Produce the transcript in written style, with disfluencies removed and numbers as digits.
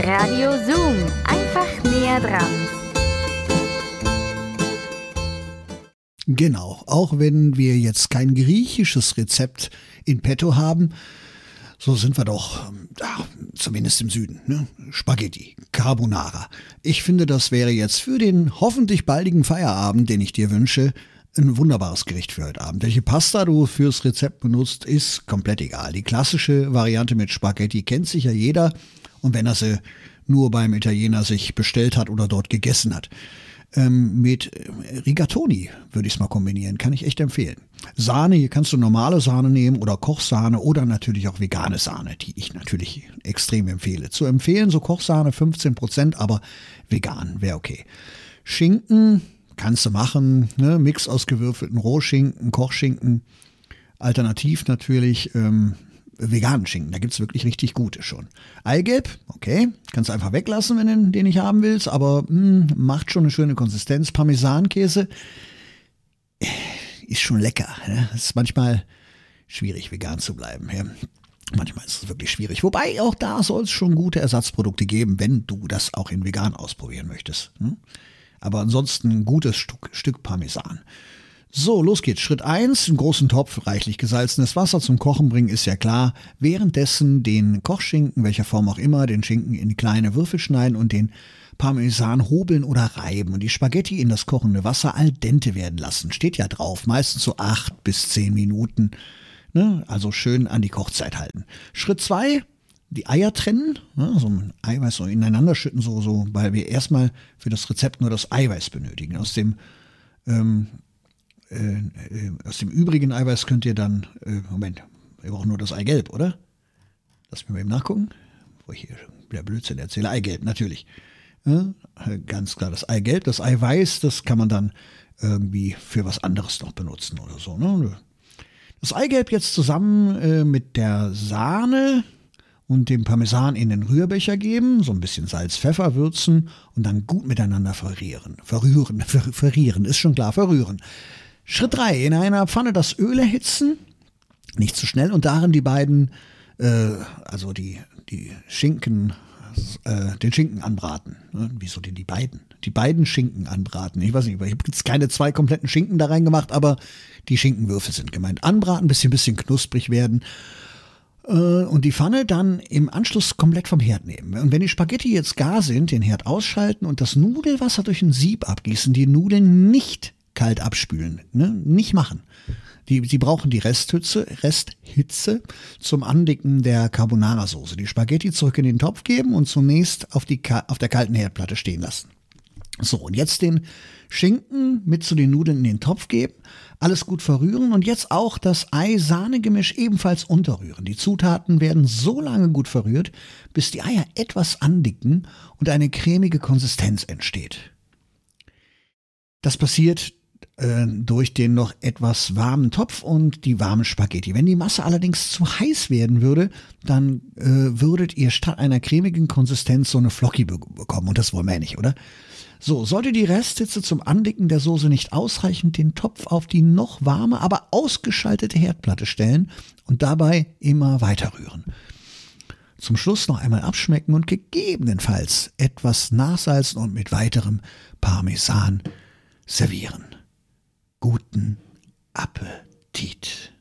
Radio Zoom. Einfach näher dran. Genau, auch wenn wir jetzt kein griechisches Rezept in petto haben, so sind wir doch, zumindest im Süden, ne? Spaghetti, Carbonara. Ich finde, das wäre jetzt für den hoffentlich baldigen Feierabend, den ich dir wünsche, ein wunderbares Gericht für heute Abend. Welche Pasta du fürs Rezept benutzt, ist komplett egal. Die klassische Variante mit Spaghetti kennt sicher jeder. Und wenn er sie nur beim Italiener sich bestellt hat oder dort gegessen hat. Mit Rigatoni würde ich es mal kombinieren, kann ich echt empfehlen. Sahne, hier kannst du normale Sahne nehmen oder Kochsahne oder natürlich auch vegane Sahne, die ich natürlich extrem empfehle. Zu empfehlen, so Kochsahne 15%, aber vegan wäre okay. Schinken kannst du machen, ne? Mix aus gewürfelten Rohschinken, Kochschinken, alternativ natürlich veganen Schinken, da gibt es wirklich richtig gute schon. Eigelb, okay, kannst du einfach weglassen, wenn du den nicht haben willst, aber macht schon eine schöne Konsistenz. Parmesankäse ist schon lecker. Ne? Es ist manchmal schwierig, vegan zu bleiben. Ja. Manchmal ist es wirklich schwierig. Wobei auch da soll es schon gute Ersatzprodukte geben, wenn du das auch in vegan ausprobieren möchtest. Ne? Aber ansonsten ein gutes Stück Parmesan. So, los geht's. Schritt 1, einen großen Topf, reichlich gesalzenes Wasser zum Kochen bringen, ist ja klar. Währenddessen den Kochschinken, welcher Form auch immer, den Schinken in kleine Würfel schneiden und den Parmesan hobeln oder reiben und die Spaghetti in das kochende Wasser al dente werden lassen. Steht ja drauf, meistens so 8 bis 10 Minuten. Ne? Also schön an die Kochzeit halten. Schritt 2, die Eier trennen, ne? So ein Eiweiß so ineinander schütten, so, weil wir erstmal für das Rezept nur das Eiweiß benötigen. Aus dem übrigen Eiweiß könnt ihr dann, wir brauchen nur das Eigelb, oder? Lass mich mal eben nachgucken, bevor ich hier wieder Blödsinn erzähle. Eigelb, natürlich. Ja, ganz klar, das Eigelb, das Eiweiß, das kann man dann irgendwie für was anderes noch benutzen oder so. Ne? Das Eigelb jetzt zusammen mit der Sahne und dem Parmesan in den Rührbecher geben, so ein bisschen Salz, Pfeffer würzen und dann gut miteinander verrühren, ist schon klar, verrühren. Schritt 3, in einer Pfanne das Öl erhitzen, nicht zu schnell, und darin die beiden, die Schinken, den Schinken anbraten. Wieso denn die beiden? Die beiden Schinken anbraten. Ich weiß nicht, ich habe jetzt keine 2 kompletten Schinken da reingemacht, aber die Schinkenwürfel sind gemeint. Anbraten, bisschen knusprig werden. Und die Pfanne dann im Anschluss komplett vom Herd nehmen. Und wenn die Spaghetti jetzt gar sind, den Herd ausschalten und das Nudelwasser durch ein Sieb abgießen, die Nudeln nicht kalt abspülen, ne? Nicht machen. Sie brauchen die Resthitze zum Andicken der Carbonara-Soße. Die Spaghetti zurück in den Topf geben und zunächst auf der kalten Herdplatte stehen lassen. So, und jetzt den Schinken mit zu den Nudeln in den Topf geben, alles gut verrühren und jetzt auch das Ei-Sahne-Gemisch ebenfalls unterrühren. Die Zutaten werden so lange gut verrührt, bis die Eier etwas andicken und eine cremige Konsistenz entsteht. Das passiert durch den noch etwas warmen Topf und die warmen Spaghetti. Wenn die Masse allerdings zu heiß werden würde, dann würdet ihr statt einer cremigen Konsistenz so eine Flocki bekommen. Und das wollen wir ja nicht, oder? So, sollte die Resthitze zum Andicken der Soße nicht ausreichen, den Topf auf die noch warme, aber ausgeschaltete Herdplatte stellen und dabei immer weiter rühren. Zum Schluss noch einmal abschmecken und gegebenenfalls etwas nachsalzen und mit weiterem Parmesan servieren. Guten Appetit!